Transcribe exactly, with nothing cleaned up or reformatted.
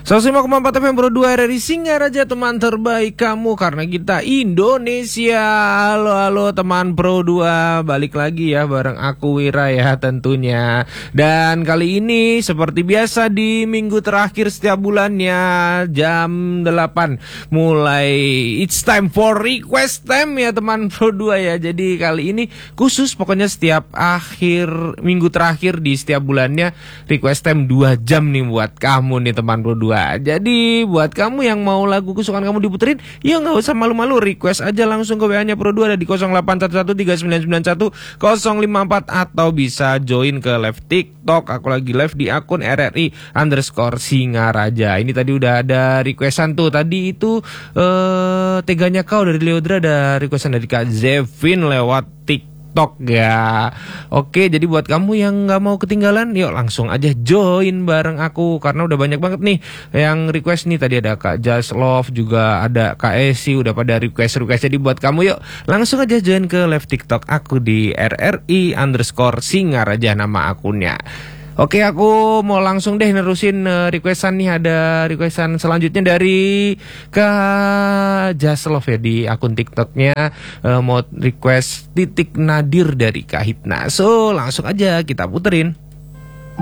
seratus lima koma empat F M Pro dua R R I Singaraja, teman terbaik kamu karena kita Indonesia. Halo halo teman Pro dua, balik lagi ya bareng aku Wira ya tentunya. Dan kali ini seperti biasa di minggu terakhir setiap bulannya jam delapan mulai it's time for request time ya teman Pro dua ya. Jadi kali ini khusus pokoknya setiap akhir minggu terakhir di setiap bulannya request time dua jam nih buat kamu nih teman Pro dua. Jadi buat kamu yang mau lagu kesukaan kamu diputerin, ya nggak usah malu-malu, request aja langsung ke W A-nya Pro dua ada di nol delapan satu satu tiga sembilan sembilan satu nol lima empat atau bisa join ke live TikTok. Aku lagi live di akun R R I underscore Singaraja. Ini tadi udah ada requestan tuh. Tadi itu eh, teganya kau dari Leodra, ada requestan dari Kak Zevin lewat TikTok ya. Oke, jadi buat kamu yang nggak mau ketinggalan, yuk langsung aja join bareng aku karena udah banyak banget nih yang request nih. Tadi ada Kak Just Love, juga ada Kak Esi, udah pada request request. Jadi buat kamu yuk langsung aja join ke live TikTok aku di R R I underscore Singaraja nama akunnya. Oke, aku mau langsung deh nerusin uh, requestan nih. Ada requestan selanjutnya dari Kak Jaslov ya di akun TikToknya, uh, mau request titik nadir dari Kak Hipna. So langsung aja kita puterin.